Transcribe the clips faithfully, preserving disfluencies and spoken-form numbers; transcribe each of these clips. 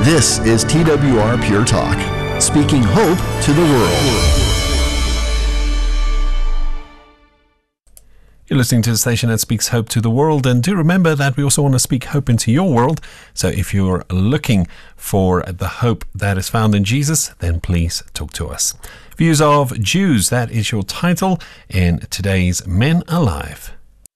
This is T W R Pure Talk, speaking hope to the world. You're listening to the station that speaks hope to the world, and do remember that we also want to speak hope into your world. So if you're looking for the hope that is found in Jesus, then please talk to us. Views of Jews, that is your title in today's Men Alive.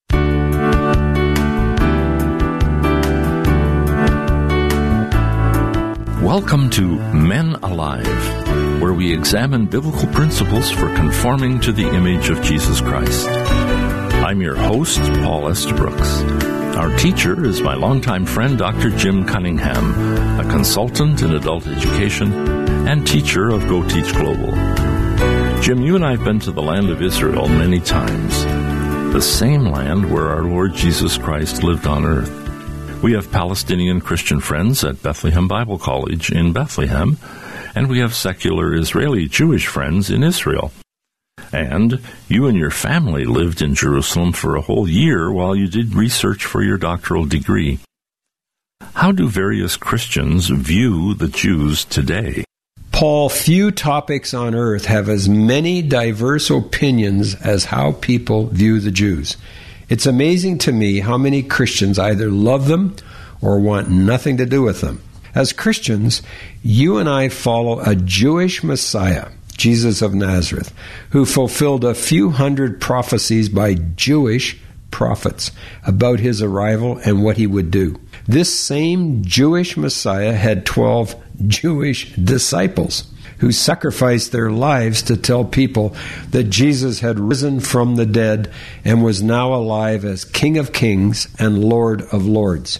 Welcome to Men Alive, where we examine biblical principles for conforming to the image of Jesus Christ. I'm your host, Paul Estabrooks. Our teacher is my longtime friend, Doctor Jim Cunningham, a consultant in adult education and teacher of Go Teach Global. Jim, you and I have been to the land of Israel many times, the same land where our Lord Jesus Christ lived on earth. We have Palestinian Christian friends at Bethlehem Bible College in Bethlehem, and we have secular Israeli Jewish friends in Israel. And you and your family lived in Jerusalem for a whole year while you did research for your doctoral degree. How do various Christians view the Jews today? Paul, few topics on earth have as many diverse opinions as how people view the Jews. It's amazing to me how many Christians either love them or want nothing to do with them. As Christians, you and I follow a Jewish Messiah, Jesus of Nazareth, who fulfilled a few hundred prophecies by Jewish prophets about his arrival and what he would do. This same Jewish Messiah had twelve Jewish disciples who sacrificed their lives to tell people that Jesus had risen from the dead and was now alive as King of Kings and Lord of Lords.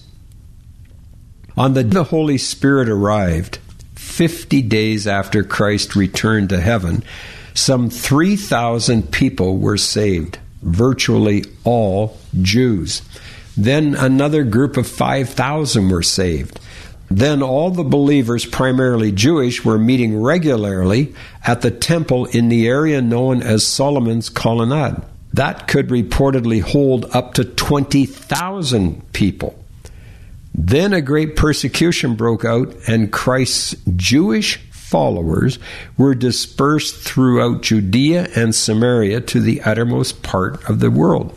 On the day the Holy Spirit arrived, fifty days after Christ returned to heaven, some three thousand people were saved, virtually all Jews. Then another group of five thousand were saved. Then all the believers, primarily Jewish, were meeting regularly at the temple in the area known as Solomon's Colonnade. That could reportedly hold up to twenty thousand people. Then a great persecution broke out, and Christ's Jewish followers were dispersed throughout Judea and Samaria to the uttermost part of the world.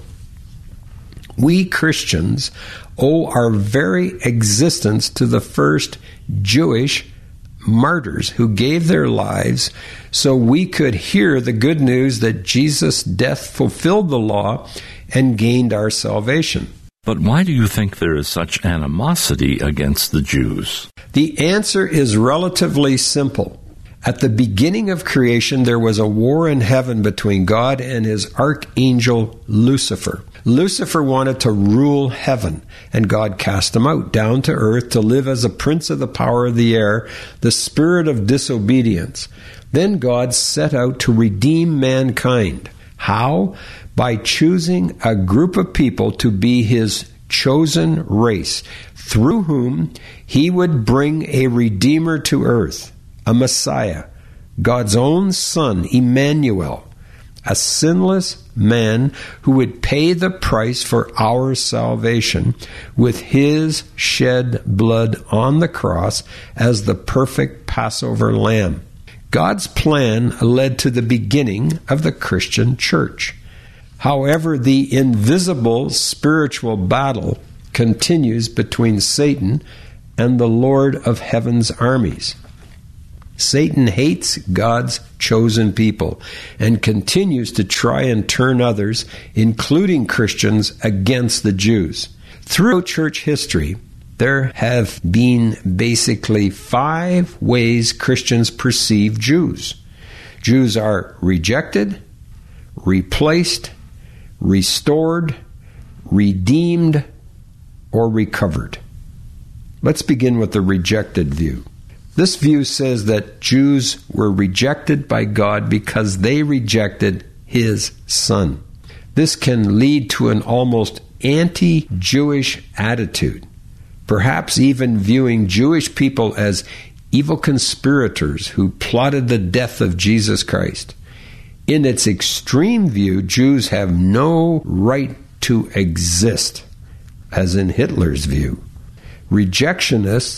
We Christians owe our very existence to the first Jewish martyrs who gave their lives so we could hear the good news that Jesus' death fulfilled the law and gained our salvation. But why do you think there is such animosity against the Jews? The answer is relatively simple. At the beginning of creation, there was a war in heaven between God and his archangel Lucifer. Lucifer wanted to rule heaven, and God cast him out down to earth to live as a prince of the power of the air, the spirit of disobedience. Then God set out to redeem mankind. How? By choosing a group of people to be his chosen race, through whom he would bring a Redeemer to earth, a Messiah, God's own Son, Emmanuel, a sinless man who would pay the price for our salvation with his shed blood on the cross as the perfect Passover lamb. God's plan led to the beginning of the Christian church. However, the invisible spiritual battle continues between Satan and the Lord of heaven's armies. Satan hates God's chosen people and continues to try and turn others, including Christians, against the Jews. Throughout church history, there have been basically five ways Christians perceive Jews. Jews are rejected, replaced, restored, redeemed, or recovered. Let's begin with the rejected view. This view says that Jews were rejected by God because they rejected his Son. This can lead to an almost anti-Jewish attitude, perhaps even viewing Jewish people as evil conspirators who plotted the death of Jesus Christ. In its extreme view, Jews have no right to exist, as in Hitler's view. Rejectionists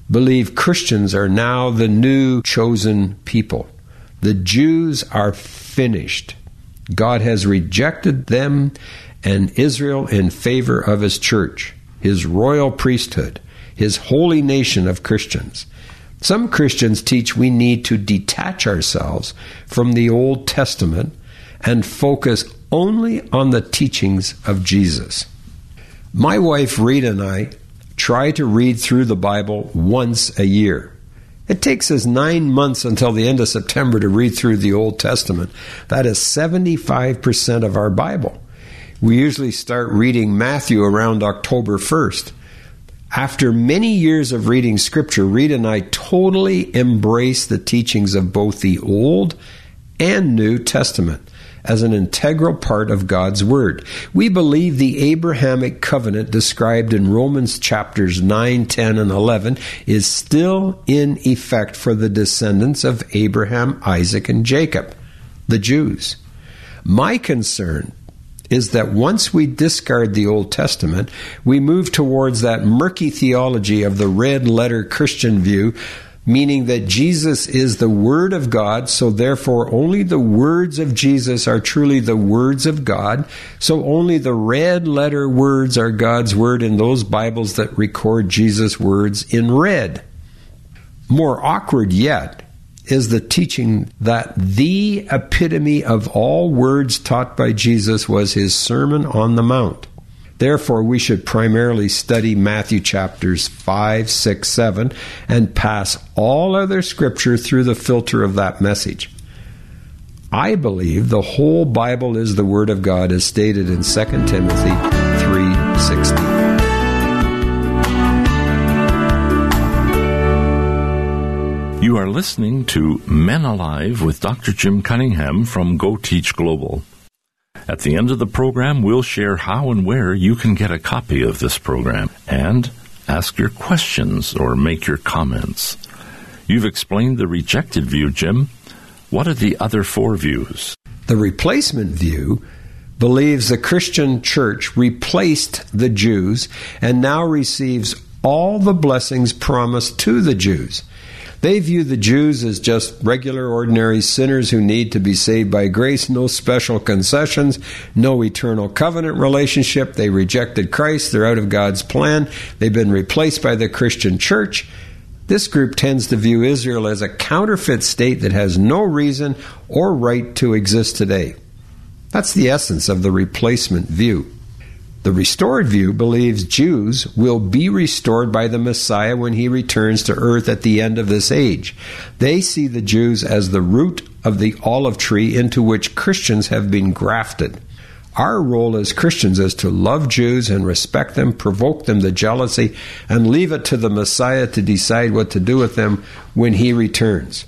believe Christians are now the new chosen people. The Jews are finished. God has rejected them and Israel in favor of his church, his royal priesthood, his holy nation of Christians. Some Christians teach we need to detach ourselves from the Old Testament and focus only on the teachings of Jesus. My wife Rita and I try to read through the Bible once a year. It takes us nine months until the end of September to read through the Old Testament. That is seventy-five percent of our Bible. We usually start reading Matthew around October first. After many years of reading Scripture, Rita and I totally embrace the teachings of both the Old and New Testament as an integral part of God's Word. We believe the Abrahamic covenant described in Romans chapters nine, ten, and eleven is still in effect for the descendants of Abraham, Isaac, and Jacob, the Jews. My concern is that once we discard the Old Testament, we move towards that murky theology of the red-letter Christian view, meaning that Jesus is the Word of God, so therefore only the words of Jesus are truly the words of God, so only the red-letter words are God's Word in those Bibles that record Jesus' words in red. More awkward yet is the teaching that the epitome of all words taught by Jesus was his Sermon on the Mount. Therefore, we should primarily study Matthew chapters five, six, seven, and pass all other scripture through the filter of that message. I believe the whole Bible is the Word of God as stated in Second Timothy three sixteen. You are listening to Men Alive with Doctor Jim Cunningham from Go Teach Global. At the end of the program, we'll share how and where you can get a copy of this program and ask your questions or make your comments. You've explained the rejected view, Jim. What are the other four views? The replacement view believes the Christian church replaced the Jews and now receives all the blessings promised to the Jews. They view the Jews as just regular, ordinary sinners who need to be saved by grace, no special concessions, no eternal covenant relationship. They rejected Christ. They're out of God's plan. They've been replaced by the Christian church. This group tends to view Israel as a counterfeit state that has no reason or right to exist today. That's the essence of the replacement view. The restored view believes Jews will be restored by the Messiah when he returns to earth at the end of this age. They see the Jews as the root of the olive tree into which Christians have been grafted. Our role as Christians is to love Jews and respect them, provoke them to jealousy, and leave it to the Messiah to decide what to do with them when he returns.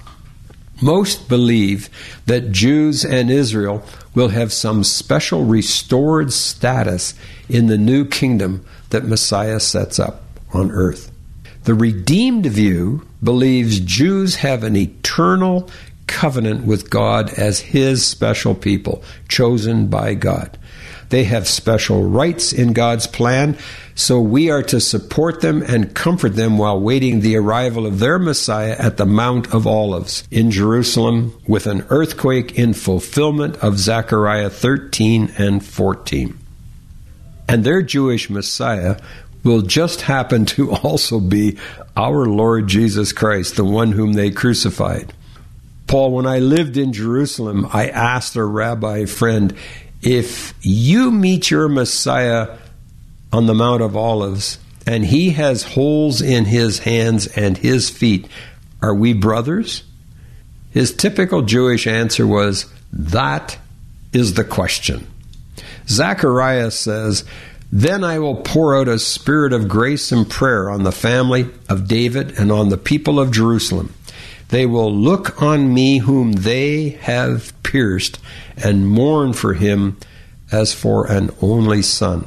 Most believe that Jews and Israel will have some special restored status in the new kingdom that Messiah sets up on earth. The redeemed view believes Jews have an eternal covenant with God as his special people, chosen by God. They have special rights in God's plan, so we are to support them and comfort them while waiting the arrival of their Messiah at the Mount of Olives in Jerusalem with an earthquake in fulfillment of Zechariah thirteen and fourteen. And their Jewish Messiah will just happen to also be our Lord Jesus Christ, the one whom they crucified. Paul, when I lived in Jerusalem, I asked a rabbi friend, if you meet your Messiah on the Mount of Olives and he has holes in his hands and his feet, are we brothers? His typical Jewish answer was, that is the question. Zechariah says, then I will pour out a spirit of grace and prayer on the family of David and on the people of Jerusalem. They will look on me whom they have pierced and mourn for him as for an only son.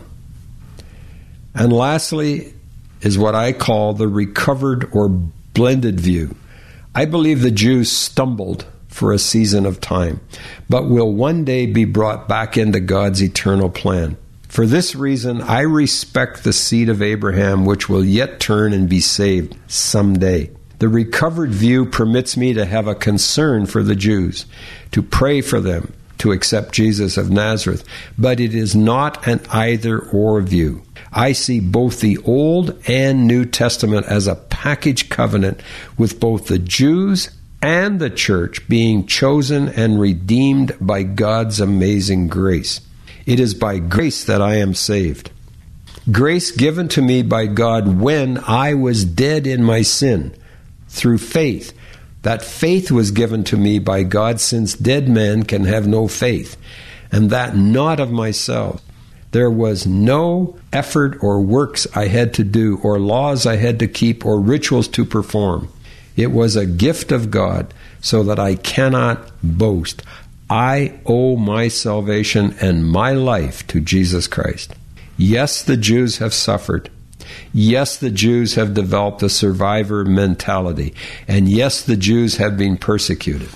And lastly is what I call the recovered or blended view. I believe the Jews stumbled for a season of time, but will one day be brought back into God's eternal plan. For this reason, I respect the seed of Abraham, which will yet turn and be saved someday. The recovered view permits me to have a concern for the Jews, to pray for them, to accept Jesus of Nazareth, but it is not an either-or view. I see both the Old and New Testament as a package covenant with both the Jews and the church being chosen and redeemed by God's amazing grace. It is by grace that I am saved. Grace given to me by God when I was dead in my sin, through faith. That faith was given to me by God, since dead men can have no faith, and that not of myself. There was no effort or works I had to do, or laws I had to keep, or rituals to perform. It was a gift of God, so that I cannot boast. I owe my salvation and my life to Jesus Christ. Yes, the Jews have suffered. Yes, the Jews have developed a survivor mentality. And yes, the Jews have been persecuted.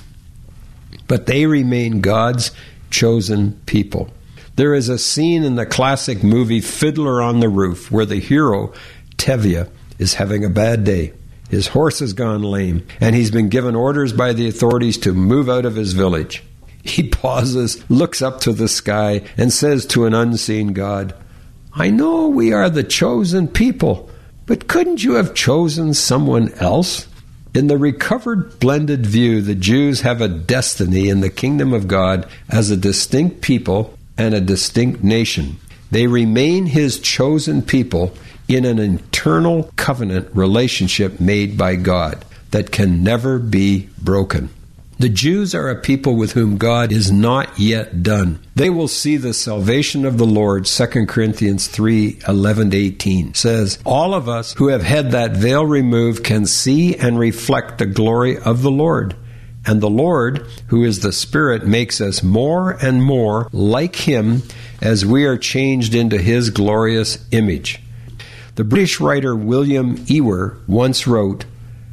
But they remain God's chosen people. There is a scene in the classic movie Fiddler on the Roof where the hero, Tevye, is having a bad day. His horse has gone lame, and he's been given orders by the authorities to move out of his village. He pauses, looks up to the sky, and says to an unseen God, I know we are the chosen people, but couldn't you have chosen someone else? In the recovered blended view, the Jews have a destiny in the kingdom of God as a distinct people and a distinct nation. They remain His chosen people in an eternal covenant relationship made by God that can never be broken. The Jews are a people with whom God is not yet done. They will see the salvation of the Lord. Second Corinthians three, eleven to eighteen says, all of us who have had that veil removed can see and reflect the glory of the Lord. And the Lord, who is the Spirit, makes us more and more like Him as we are changed into His glorious image. The British writer William Ewer once wrote,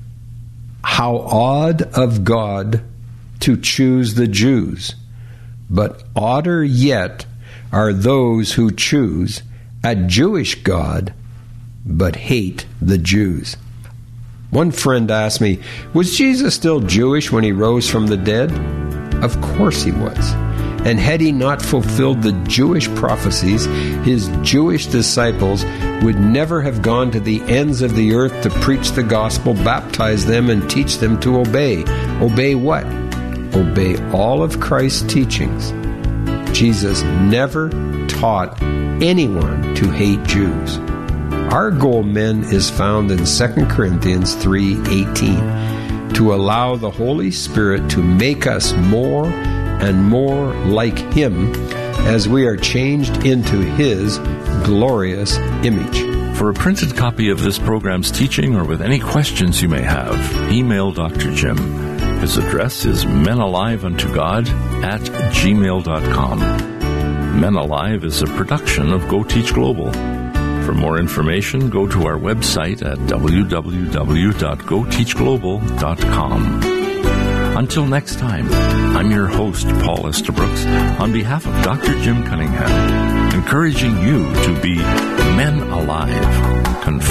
how odd of God to choose the Jews, but odder yet are those who choose a Jewish God, but hate the Jews. One friend asked me, was Jesus still Jewish when He rose from the dead? Of course He was. And had He not fulfilled the Jewish prophecies, His Jewish disciples would never have gone to the ends of the earth to preach the gospel, baptize them, and teach them to obey. Obey what? Obey all of Christ's teachings. Jesus never taught anyone to hate Jews. Our goal, men, is found in Second Corinthians three eighteen, to allow the Holy Spirit to make us more and more like Him as we are changed into His glorious image. For a printed copy of this program's teaching, or with any questions you may have, email Doctor Jim. His address is menaliveuntogod at gmail dot com. Men Alive is a production of Go Teach Global. For more information, go to our website at w w w dot go teach global dot com. Until next time, I'm your host, Paul Estabrooks, on behalf of Doctor Jim Cunningham, encouraging you to be men alive,